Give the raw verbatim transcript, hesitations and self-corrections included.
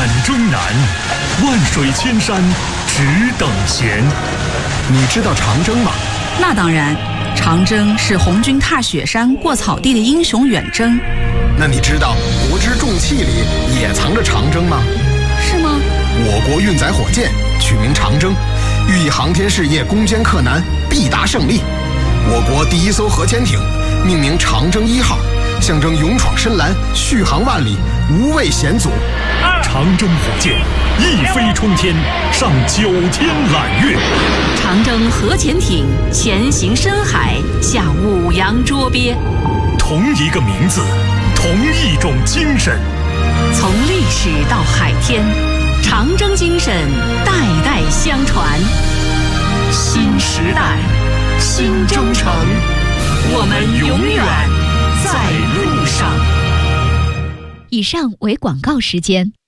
难中难，万水千山只等闲。 你知道长征吗？ 那当然，长征是红军踏雪山过草地的英雄远征。 那你知道国之重器里也藏着长征吗？ 是吗？ 我国运载火箭取名长征，寓意航天事业攻坚克难，必达胜利。我国第一艘核潜艇命名长征一号，象征勇闯深蓝，续航万里，无畏险阻。 长征火箭一飞冲天，上九天揽月。 长征核潜艇前行深海，下五洋捉鳖。 同一个名字，同一种精神。 从历史到海天，长征精神代代相传。新时代，新征程，我们永远在路上。 以上为广告时间。